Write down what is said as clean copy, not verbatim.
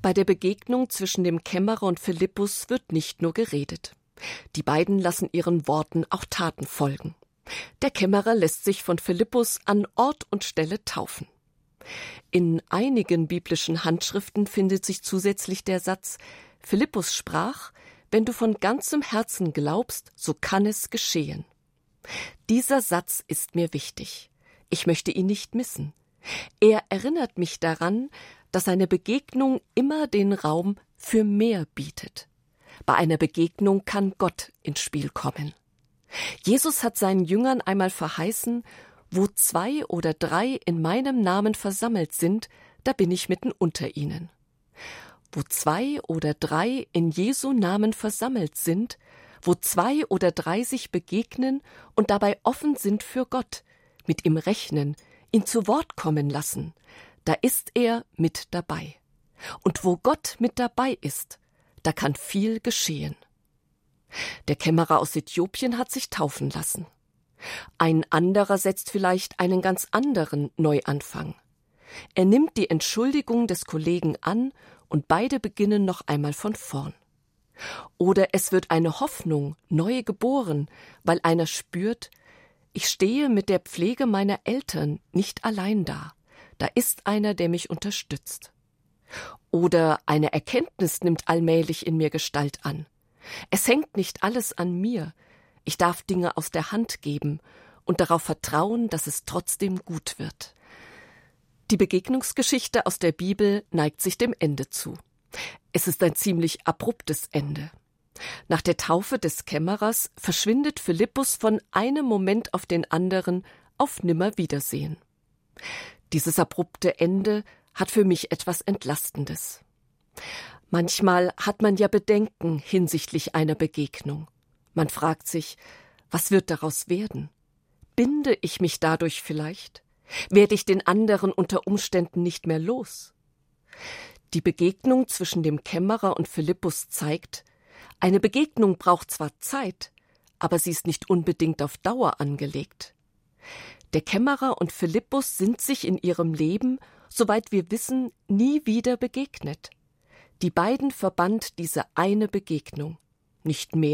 Bei der Begegnung zwischen dem Kämmerer und Philippus wird nicht nur geredet. Die beiden lassen ihren Worten auch Taten folgen. Der Kämmerer lässt sich von Philippus an Ort und Stelle taufen. In einigen biblischen Handschriften findet sich zusätzlich der Satz: Philippus sprach: Wenn du von ganzem Herzen glaubst, so kann es geschehen. Dieser Satz ist mir wichtig. Ich möchte ihn nicht missen. Er erinnert mich daran, dass eine Begegnung immer den Raum für mehr bietet. Bei einer Begegnung kann Gott ins Spiel kommen. Jesus hat seinen Jüngern einmal verheißen: Wo 2 oder 3 in meinem Namen versammelt sind, da bin ich mitten unter ihnen. Wo 2 oder 3 in Jesu Namen versammelt sind, wo 2 oder 3 sich begegnen und dabei offen sind für Gott, mit ihm rechnen, ihn zu Wort kommen lassen, da ist er mit dabei. Und wo Gott mit dabei ist, da kann viel geschehen. Der Kämmerer aus Äthiopien hat sich taufen lassen. Ein anderer setzt vielleicht einen ganz anderen Neuanfang. Er nimmt die Entschuldigung des Kollegen an und beide beginnen noch einmal von vorn. Oder es wird eine Hoffnung neu geboren, weil einer spürt: Ich stehe mit der Pflege meiner Eltern nicht allein da. Da ist einer, der mich unterstützt. Oder eine Erkenntnis nimmt allmählich in mir Gestalt an. Es hängt nicht alles an mir. Ich darf Dinge aus der Hand geben und darauf vertrauen, dass es trotzdem gut wird. Die Begegnungsgeschichte aus der Bibel neigt sich dem Ende zu. Es ist ein ziemlich abruptes Ende. Nach der Taufe des Kämmerers verschwindet Philippus von einem Moment auf den anderen auf Nimmerwiedersehen. Dieses abrupte Ende hat für mich etwas Entlastendes. Manchmal hat man ja Bedenken hinsichtlich einer Begegnung. Man fragt sich: Was wird daraus werden? Binde ich mich dadurch vielleicht? Werde ich den anderen unter Umständen nicht mehr los? Die Begegnung zwischen dem Kämmerer und Philippus zeigt: Eine Begegnung braucht zwar Zeit, aber sie ist nicht unbedingt auf Dauer angelegt. Der Kämmerer und Philippus sind sich in ihrem Leben, soweit wir wissen, nie wieder begegnet. Die beiden verband diese eine Begegnung, nicht mehr